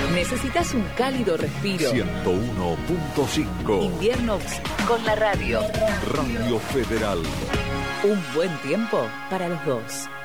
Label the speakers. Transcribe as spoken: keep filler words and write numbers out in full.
Speaker 1: ¿Necesitas un cálido respiro?
Speaker 2: ciento uno punto cinco.
Speaker 1: Inviernos con la radio.
Speaker 2: Radio Federal.
Speaker 1: Un buen tiempo para los dos.